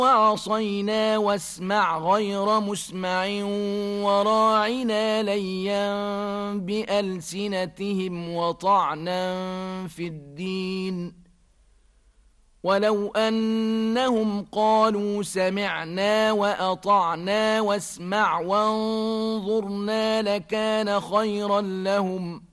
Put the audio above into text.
وعصينا واسمع غير مسمع وراعنا ليا بألسنتهم وطعنا في الدين ولو أنهم قالوا سمعنا وأطعنا واسمع وانظرنا لكان خيرا لهم